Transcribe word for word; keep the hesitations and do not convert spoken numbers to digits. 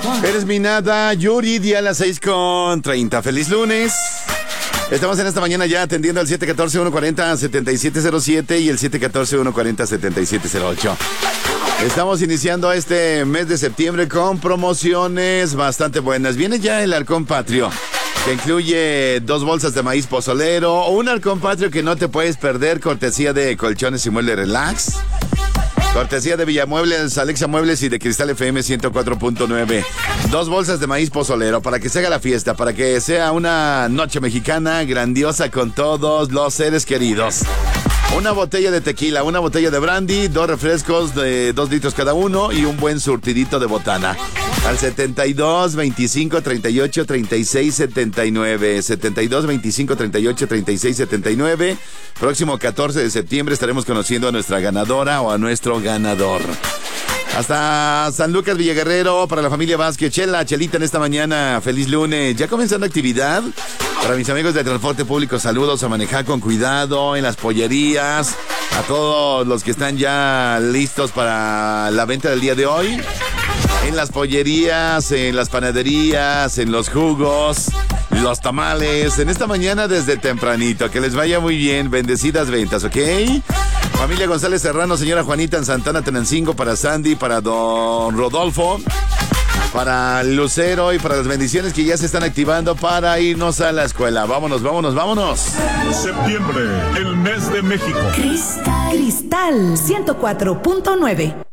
Eres mi nada, Yuri, día a las seis con treinta. Feliz lunes. Estamos en esta mañana ya atendiendo al siete uno cuatro, uno cuatro cero, siete siete cero siete y el siete uno cuatro, uno cuatro cero, siete siete cero ocho. Estamos iniciando este mes de septiembre con promociones bastante buenas. Viene ya el Halcón Patrio, que incluye dos bolsas de maíz pozolero o un Halcón Patrio que no te puedes perder, cortesía de Colchones y Muebles Relax. Cortesía de Villamuebles, Alexa Muebles y de Cristal F M ciento cuatro punto nueve. Dos bolsas de maíz pozolero para que se haga la fiesta, para que sea una noche mexicana grandiosa con todos los seres queridos. Una botella de tequila, una botella de brandy, dos refrescos de dos litros cada uno y un buen surtidito de botana. Al setenta y dos, veinticinco, treinta y ocho, treinta y seis, setenta y nueve. setenta y dos, veinticinco, treinta y ocho, treinta y seis, setenta y nueve. Próximo catorce de septiembre estaremos conociendo a nuestra ganadora o a nuestro ganador. Hasta San Lucas Villaguerrero, para la familia Vázquez. Chela, Chelita en esta mañana. Feliz lunes. Ya comenzando actividad. Para mis amigos de transporte público, saludos, a manejar con cuidado en las pollerías. A todos los que están ya listos para la venta del día de hoy. En las pollerías, en las panaderías, en los jugos, los tamales. En esta mañana desde tempranito. Que les vaya muy bien. Bendecidas ventas, ¿ok? Familia González Serrano, señora Juanita en Santana, Tenancingo, para Sandy, para don Rodolfo, para Lucero y para las bendiciones que ya se están activando para irnos a la escuela. Vámonos, vámonos, vámonos. Septiembre, el mes de México. Cristal, Cristal ciento cuatro punto nueve.